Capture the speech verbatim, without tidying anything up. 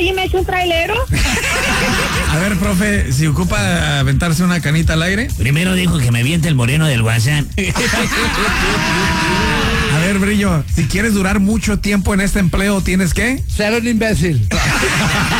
voy y me echo un trailero. A ver, profe, si ocupa aventarse una canita al aire. Primero dijo que me aviente el moreno del WhatsApp. A ver, Brillo, si quieres durar mucho tiempo en este empleo, ¿tienes qué? Ser un imbécil.